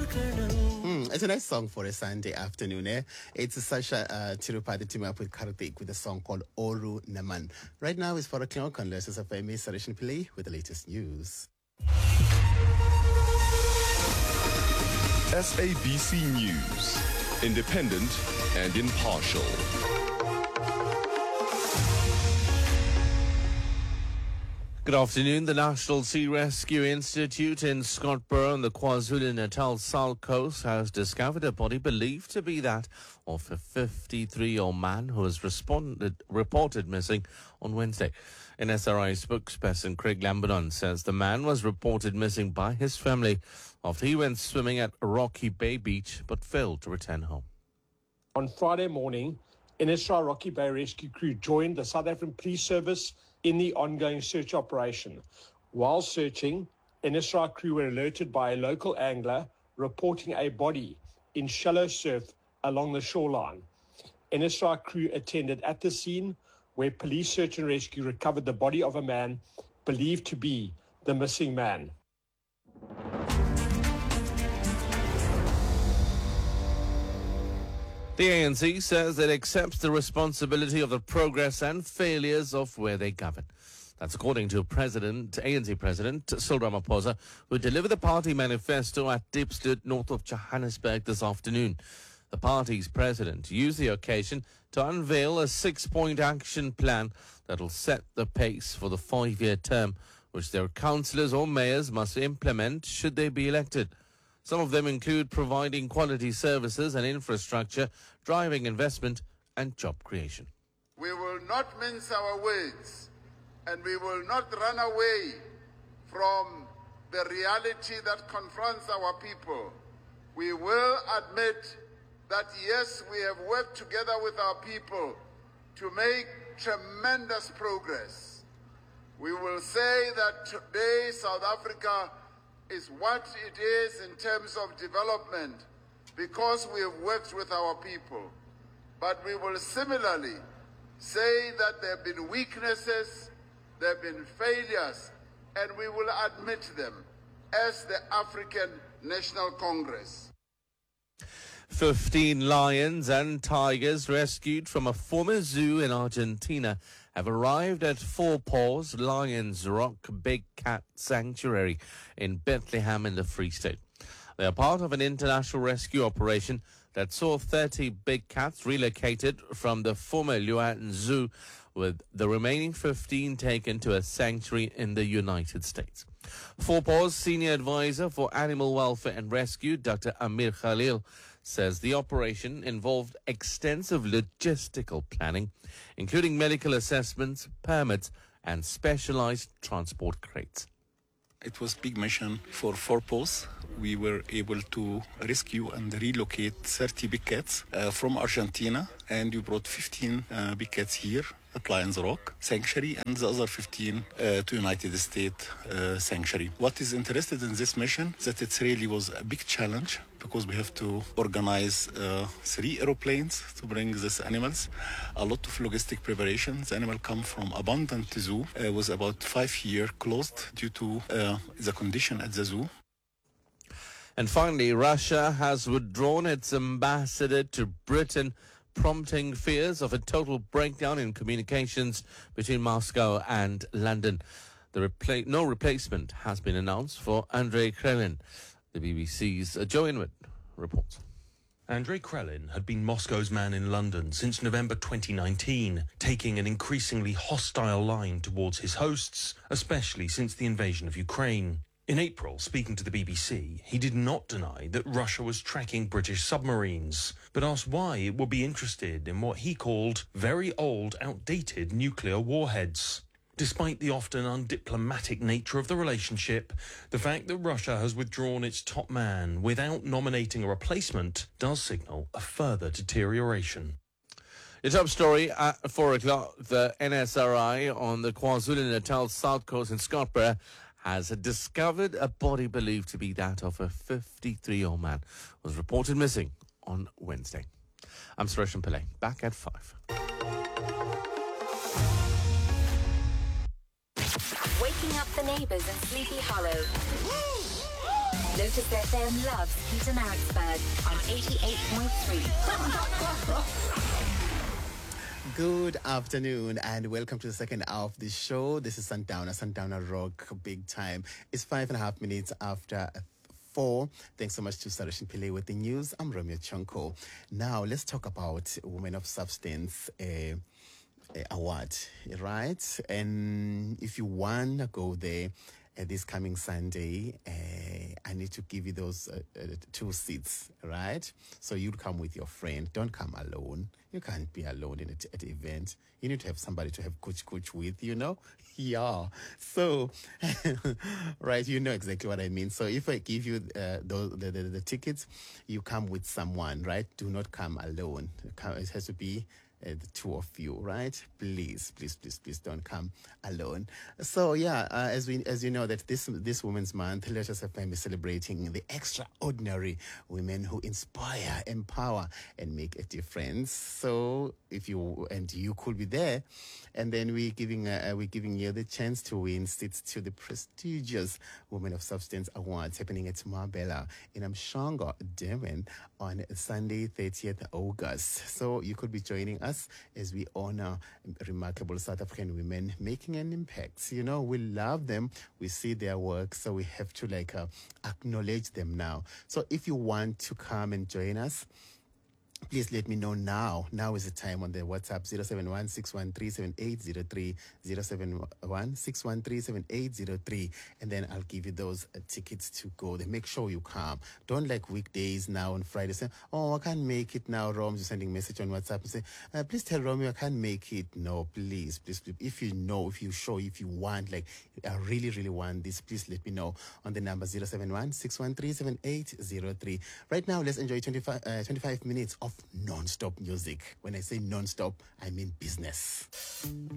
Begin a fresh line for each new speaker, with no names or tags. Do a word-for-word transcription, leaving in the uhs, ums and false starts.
Hmm, it's a nice song for a Sunday afternoon, eh? It's Sasha uh, Tirupati team up with Karthik with a song called Oru Naman. Right now it's four o'clock on Lessons of Amy Sarishan Pillai with the latest news.
S A B C News, independent and impartial.
Good afternoon. The National Sea Rescue Institute in Scottsboro on the KwaZulu-Natal South Coast has discovered a body believed to be that of a fifty-three-year-old man who was responded, reported missing on Wednesday. N S R I spokesperson Craig Lambonon says the man was reported missing by his family after he went swimming at Rocky Bay Beach but failed to return home.
On Friday morning, N S R I Rocky Bay rescue crew joined the South African Police Service in the ongoing search operation. While searching, N S R I crew were alerted by a local angler reporting a body in shallow surf along the shoreline. N S R I crew attended at the scene where police search and rescue recovered the body of a man believed to be the missing man.
The A N C says it accepts the responsibility of the progress and failures of where they govern. That's according to President, A N C President Cyril Ramaphosa, who delivered the party manifesto at Diepsloot, north of Johannesburg this afternoon. The party's president used the occasion to unveil a six-point action plan that will set the pace for the five-year term, which their councillors or mayors must implement should they be elected. Some of them include providing quality services and infrastructure, driving investment and job creation.
We will not mince our words, and we will not run away from the reality that confronts our people. We will admit that, yes, we have worked together with our people to make tremendous progress. We will say that today South Africa is what it is in terms of development because we have worked with our people. But we will similarly say that there have been weaknesses, there have been failures, and we will admit them as the African National Congress.
Fifteen lions and tigers rescued from a former zoo in Argentina have arrived at Four Paws Lions Rock Big Cat Sanctuary in Bethlehem in the Free State. They are part of an international rescue operation that saw thirty big cats relocated from the former Luan Zoo, with the remaining fifteen taken to a sanctuary in the United States. Four Paws Senior Advisor for Animal Welfare and Rescue, Doctor Amir Khalil, says the operation involved extensive logistical planning, including medical assessments, permits, and specialized transport crates.
It was a big mission for Four Paws. We were able to rescue and relocate thirty big cats uh, from Argentina, and we brought fifteen uh, big cats here at Lions Rock Sanctuary, and the other fifteen uh, to United States uh, Sanctuary. What is interesting in this mission is that it really was a big challenge because we have to organize uh, three aeroplanes to bring these animals. A lot of logistic preparations. The animal come from abandoned zoo. It was about five years closed due to uh, the condition at the zoo.
And finally, Russia has withdrawn its ambassador to Britain, prompting fears of a total breakdown in communications between Moscow and London. The repla- no replacement has been announced for Andrei Krelin. The B B C's uh, Joe Inwood reports.
Andrei Krelin had been Moscow's man in London since November twenty nineteen, taking an increasingly hostile line towards his hosts, especially since the invasion of Ukraine. In April, speaking to the B B C, he did not deny that Russia was tracking British submarines, but asked why it would be interested in what he called very old, outdated nuclear warheads. Despite the often undiplomatic nature of the relationship, the fact that Russia has withdrawn its top man without nominating a replacement does signal a further deterioration.
The top story at four o'clock, the N S R I on the KwaZulu-Natal South Coast in Scottsboro has discovered a body believed to be that of a fifty-three-year-old man who was reported missing on Wednesday. I'm Sarishan Pillai, back at five.
Waking up the neighbours in Sleepy Hollow. Lotus F M loves Peter Maritzburg on eighty-eight point three.
Good afternoon and welcome to the second hour of the show. This is Sundowner, Sundowner Rock, big time. It's five and a half minutes after four. Thanks so much to Sarishin Pillay with the news. I'm Romeo Chonko. Now let's talk about Women of Substance uh, uh, Award, right? And if you want to go there, Uh, this coming Sunday, uh, I need to give you those uh, uh, two seats, right? So you'd come with your friend. Don't come alone. You can't be alone in a t- at the event. You need to have somebody to have kuch kuch with, you know? Yeah. So, right, you know exactly what I mean. So if I give you uh, those, the, the, the tickets, you come with someone, right? Do not come alone. It has to be Uh, the two of you, right? Please, please, please, please don't come alone. So yeah, uh, as we as you know that this this Women's Month, Lotus F M is celebrating the extraordinary women who inspire, empower, and make a difference. So if you and you could be there, and then we're giving uh, we're giving you the chance to win seats to the prestigious Women of Substance Awards happening at Marbella in Umhlanga, Durban on Sunday, thirtieth August. So you could be joining us as we honor remarkable South African women making an impact. You know, we love them. We see their work, so we have to like uh, acknowledge them now. So if you want to come and join us, please let me know now. Now is the time on the WhatsApp zero seven one, six one three, seven eight zero three, zero seven one, six one three, seven eight zero three, and then I'll give you those uh, tickets to go. Then make sure you come. Don't like weekdays now on Friday say, oh, I can't make it now. Rom's sending message on WhatsApp and say, uh, please tell Romeo I can't make it. No, please, please, please. If you know, if you show, if you want, like I really, really want this, please let me know on the number zero seven one, six one three, seven eight zero three. Right now, let's enjoy twenty-five, uh, twenty-five minutes of non-stop music. When I say non-stop, I mean business.